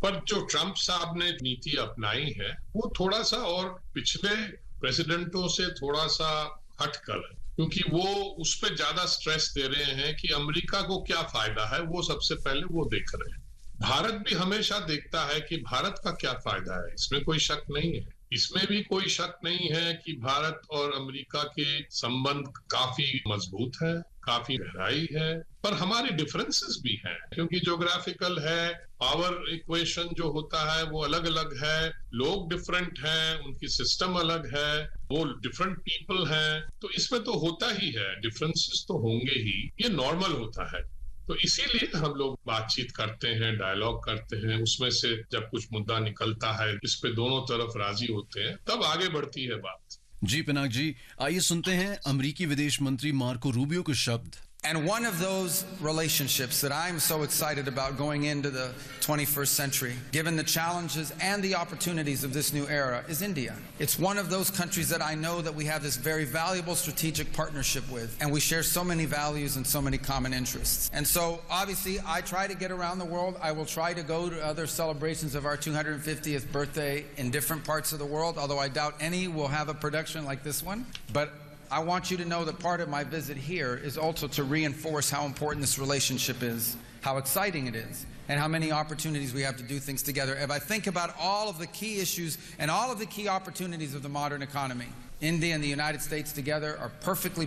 पर जो ट्रंप साहब ने नीति अपनाई है वो थोड़ा सा और पिछले प्रेसिडेंटों से थोड़ा सा हटकर है, क्योंकि वो उस पर ज्यादा स्ट्रेस दे रहे हैं कि अमेरिका को क्या फायदा है, वो सबसे पहले वो देख रहे हैं। भारत भी हमेशा देखता है कि भारत का क्या फायदा है, इसमें कोई शक नहीं है। इसमें भी कोई शक नहीं है कि भारत और अमेरिका के संबंध काफी मजबूत है, काफी गहराई है, पर हमारे डिफरेंसेस भी हैं, क्योंकि ज्योग्राफिकल है, पावर इक्वेशन जो होता है वो अलग अलग है, लोग डिफरेंट हैं, उनकी सिस्टम अलग है, वो डिफरेंट पीपल हैं, तो इसमें तो होता ही है, डिफरेंसेस तो होंगे ही, ये नॉर्मल होता है। तो इसीलिए हम लोग बातचीत करते हैं, डायलॉग करते हैं, उसमें से जब कुछ मुद्दा निकलता है इस पे दोनों तरफ राजी होते हैं, तब आगे बढ़ती है बात। जी पिनाक जी, आइए सुनते हैं अमेरिकी विदेश मंत्री मार्को रूबियो के शब्द। And one of those relationships that I'm so excited about going into the 21st century, given the challenges and the opportunities of this new era, is India. It's one of those countries that I know that we have this very valuable strategic partnership with, and we share so many values and so many common interests. And so, obviously, I try to get around the world. I will try to go to other celebrations of our 250th birthday in different parts of the world, although I doubt any will have a production like this one. But I want you to know that part of my visit here is also to reinforce how important this relationship is, how exciting it is, and how many opportunities we have to do things together. If I think about all of the key issues and all of the key opportunities of the modern economy, India and the United States together are perfectly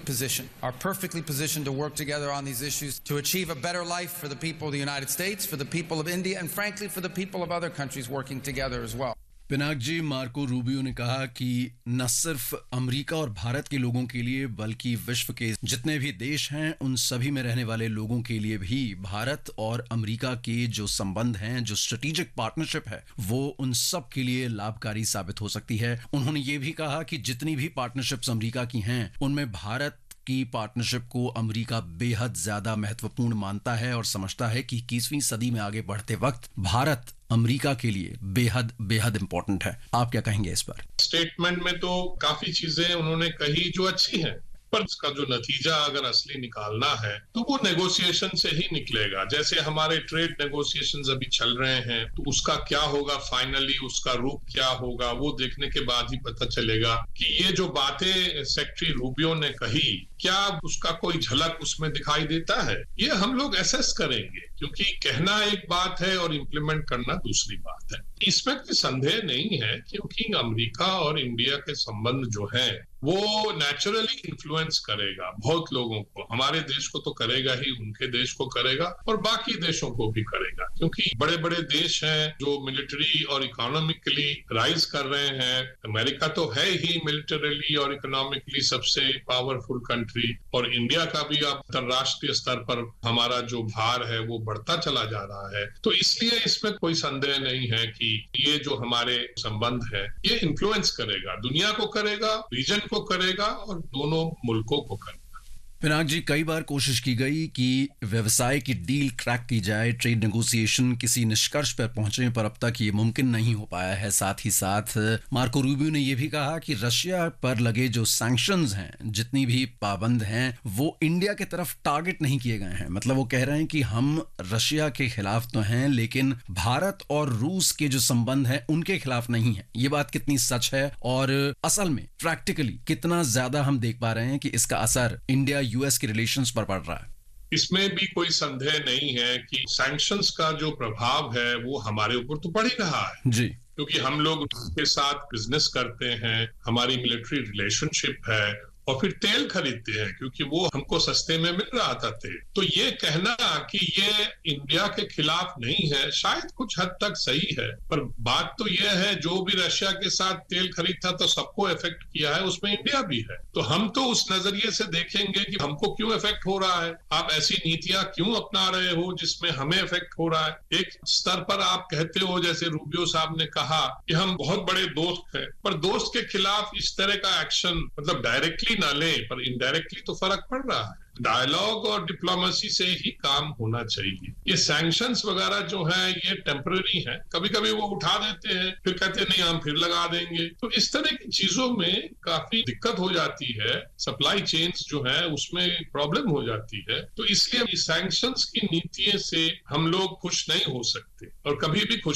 positioned to work together on these issues to achieve a better life for the people of the United States, for the people of India, and frankly for the people of other countries working together as well. Pinaka ji, Marco Rubio ने कहा कि न सिर्फ America और भारत के लोगों के लिए बल्कि विश्व के जितने भी देश हैं उन सभी में रहने वाले लोगों के लिए भी भारत और अमेरिका के जो संबंध हैं, जो स्ट्रेटेजिक पार्टनरशिप है, वो उन सब के लिए लाभकारी साबित हो सकती है। उन्होंने ये भी कहा कि जितनी भी पार्टनरशिप्स अमेरिका की हैं उनमें भारत की पार्टनरशिप को अमेरिका बेहद ज्यादा महत्वपूर्ण मानता है और समझता है कि 21वीं सदी में आगे बढ़ते वक्त भारत अमेरिका के लिए बेहद बेहद इंपॉर्टेंट है। आप क्या कहेंगे इस पर? स्टेटमेंट में तो काफी चीजें उन्होंने कही जो अच्छी हैं, पर इसका जो नतीजा अगर असली निकालना है तो वो नेगोशिएशन से ही निकलेगा। जैसे हमारे ट्रेड नेगोशिएशंस अभी चल रहे हैं, तो उसका क्या होगा फाइनली, उसका रूप क्या होगा, वो देखने के बाद ही पता चलेगा कि ये जो बातें सेक्रेटरी रूबियो ने कही, क्या उसका कोई झलक उसमें दिखाई देता है, ये हम लोग एसेस करेंगे, क्योंकि कहना एक बात है और इम्प्लीमेंट करना दूसरी बात है। इसमें कोई संदेह नहीं है, क्योंकि अमेरिका और इंडिया के संबंध जो है वो नेचुरली इन्फ्लुएंस करेगा बहुत लोगों को, हमारे देश को तो करेगा ही, उनके देश को करेगा और बाकी देशों को भी करेगा, क्योंकि बड़े बड़े देश हैं जो मिलिट्री और इकोनॉमिकली राइज कर रहे हैं। अमेरिका तो है ही मिलिटरीली और इकोनॉमिकली सबसे पावरफुल कंट्री, और इंडिया का भी अब अंतरराष्ट्रीय स्तर पर हमारा जो भार है वो बढ़ता चला जा रहा है। तो इसलिए इसमें कोई संदेह नहीं है कि ये जो हमारे संबंध है ये इन्फ्लुएंस करेगा, दुनिया को करेगा, रीजन को करेगा और दोनों मुल्कों को करेगा। पिनाक जी, कई बार कोशिश की गई कि व्यवसाय की डील क्रैक की जाए, ट्रेड नेगोशिएशन किसी निष्कर्ष पर पहुंचे, पर अब तक ये मुमकिन नहीं हो पाया है। साथ ही साथ मार्को रूबियो ने यह भी कहा कि रशिया पर लगे जो सैंक्शंस हैं, जितनी भी पाबंद हैं, वो इंडिया की तरफ टारगेट नहीं किए गए हैं। मतलब वो कह रहे हैं कि हम रशिया के खिलाफ तो हैं, लेकिन भारत और रूस के जो संबंध हैं उनके खिलाफ नहीं है। ये बात कितनी सच है और असल में प्रैक्टिकली कितना ज्यादा हम देख पा रहे हैं कि इसका असर इंडिया यूएस के रिलेशंस पर पड़ रहा है? इसमें भी कोई संदेह नहीं है कि सैंक्शंस का जो प्रभाव है वो हमारे ऊपर तो पड़ ही रहा है जी, क्योंकि हम लोग उसके साथ बिजनेस करते हैं, हमारी मिलिट्री रिलेशनशिप है और फिर तेल खरीदते हैं क्योंकि वो हमको सस्ते में मिल रहा था तेल। तो ये कहना कि ये इंडिया के खिलाफ नहीं है शायद कुछ हद तक सही है, पर बात तो ये है जो भी रशिया के साथ तेल खरीदता तो सबको इफेक्ट किया है, उसमें इंडिया भी है। तो हम तो उस नजरिए से देखेंगे कि हमको क्यों इफेक्ट हो रहा है, आप ऐसी नीतियां क्यों अपना रहे हो जिसमें हमें इफेक्ट हो रहा है। एक स्तर पर आप कहते हो, जैसे रूबियो साहब ने कहा कि हम बहुत बड़े दोस्त हैं, पर दोस्त के खिलाफ इस तरह का एक्शन मतलब डायरेक्टली ना ले पर इनडायरेक्टली तो फर्क पड़ रहा है। डायलॉग और डिप्लोमेसी से ही काम होना चाहिए। ये सैंक्शंस वगैरह जो है ये टेम्पररी है, कभी कभी वो उठा देते हैं फिर कहते हैं नहीं हम फिर लगा देंगे। तो इस तरह की चीजों में काफी दिक्कत हो जाती है, सप्लाई चेन्स जो है उसमें प्रॉब्लम हो जाती है। तो इसलिए सैंक्शंस की नीति से हम लोग खुश नहीं हो सकते और कभी भी खुश